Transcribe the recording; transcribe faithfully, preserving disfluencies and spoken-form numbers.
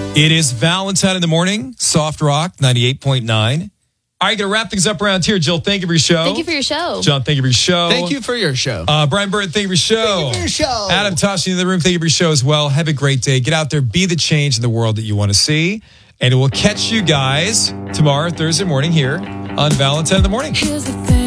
It is Valentine in the morning, Soft Rock, ninety-eight point nine. All right, going to wrap things up around here. Jill, thank you for your show. Thank you for your show. John, thank you for your show. Thank you for your show. Uh, Brian Burton, thank you for your show. Thank you for your show. Adam Toshini in the room, thank you for your show as well. Have a great day. Get out there, be the change in the world that you want to see. And we'll catch you guys tomorrow, Thursday morning here on Valentine in the morning. Here's the thing.